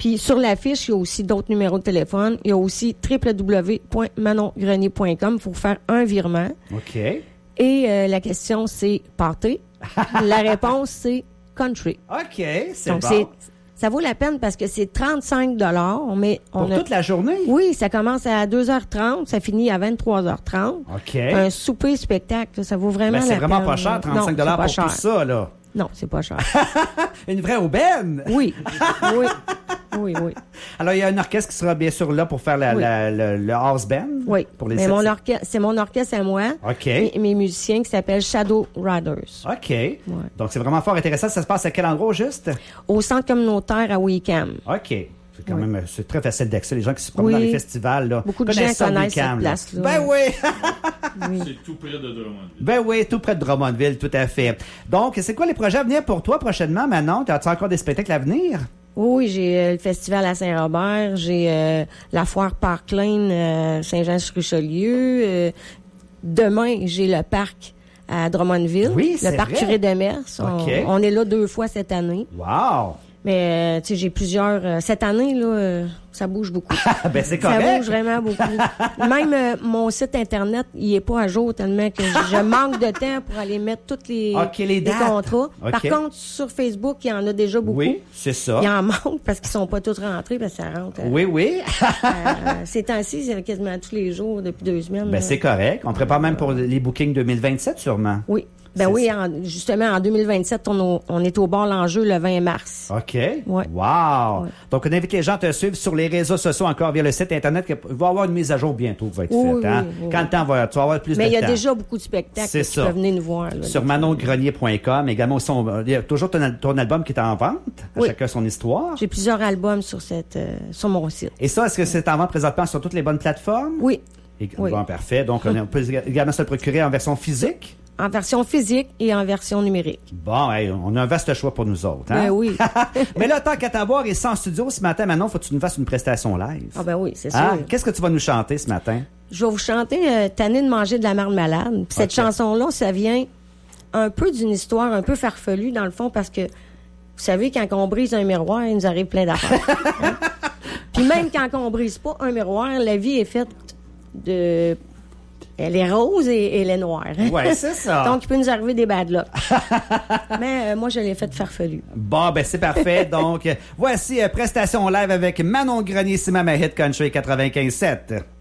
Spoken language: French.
Puis sur l'affiche, il y a aussi d'autres numéros de téléphone. Il y a aussi www.manongrenier.com. Il faut faire un virement. OK. Et la question, c'est pâté. La réponse, c'est country. OK, c'est Donc, bon. ça vaut la peine parce que c'est 35 mais Pour toute la journée? Oui, ça commence à 2h30, ça finit à 23h30. OK. Un souper spectacle, ça vaut vraiment la peine. C'est vraiment pas cher, 35 non, pour cher. tout ça, là. Non, c'est pas cher. Une vraie aubaine? Oui. Oui. Alors, il y a un orchestre qui sera bien sûr là pour faire le house band? Oui. Pour les mais c'est mon orchestre à moi. OK. Et mes musiciens qui s'appellent Shadow Riders. OK. Ouais. Donc, c'est vraiment fort intéressant. Ça se passe à quel endroit, juste? Au centre communautaire à Wickham. OK. C'est quand même, c'est très facile d'accès. Les gens qui se promènent dans les festivals, là. Beaucoup de gens connaissent cette place-là. Ben oui! C'est tout près de Drummondville. Ben oui, tout près de Drummondville, tout à fait. Donc, c'est quoi les projets à venir pour toi prochainement, Manon? As-tu encore des spectacles à venir? Oui, j'ai le festival à Saint-Robert, j'ai la foire Parkland Saint-Jean-sur-Richelieu. Demain, j'ai le parc à Drummondville. Oui, c'est le parc vrai. Curé-de-Mers. OK. On est là 2 fois cette année. Wow! Mais, tu sais, j'ai plusieurs... cette année, là, ça bouge beaucoup. Ben, c'est correct. Ça bouge vraiment beaucoup. Même mon site Internet, il est pas à jour tellement que je manque de temps pour aller mettre tous les dates. contrats. OK. Par contre, sur Facebook, il y en a déjà beaucoup. Oui, c'est ça. Il en manque parce qu'ils sont pas tous rentrés, parce que ça rentre. Oui. Ces temps-ci, c'est quasiment tous les jours depuis 2 semaines. Ben, c'est correct. On prépare même pour les bookings 2027, sûrement. Oui. Ben oui, justement, en 2027, on est au bord l'enjeu le 20 mars. OK. Ouais. Wow. Ouais. Donc, on invite les gens à te suivre sur les réseaux sociaux encore via le site Internet. Il va y avoir une mise à jour bientôt qui va être faite. Hein? Oui. Quand le temps va, tu vas avoir plus de temps. Mais il y a déjà beaucoup de spectacles C'est qui ça. peuvent venir nous voir. Là, sur manongrenier.com. Également, il y a toujours ton album qui est en vente. Oui. Chacun son histoire. J'ai plusieurs albums sur mon site. Et ça, est-ce que c'est en vente présentement sur toutes les bonnes plateformes? Oui. Oui. Bon, parfait. Donc, on peut également se le procurer en version physique? En version physique et en version numérique. Bon, hey, on a un vaste choix pour nous autres. Hein? Ben oui. Mais là, tant qu'à t'avoir et sans studio ce matin, Manon, faut que tu nous fasses une prestation live. Ah ben oui, c'est sûr. Qu'est-ce que tu vas nous chanter ce matin? Je vais vous chanter Tanné de manger de la marde malade. Puis cette chanson-là, ça vient un peu d'une histoire un peu farfelue, dans le fond, parce que, vous savez, quand on brise un miroir, il nous arrive plein d'affaires. Hein? Puis même quand on brise pas un miroir, la vie est faite de... Elle est rose et elle est noire. Hein? Oui, c'est ça. Donc, il peut nous arriver des bad luck. Mais moi, je l'ai fait farfelu. Bon, ben c'est parfait. Donc, voici prestation live avec Manon Grenier, c'est ma hit country 95.7.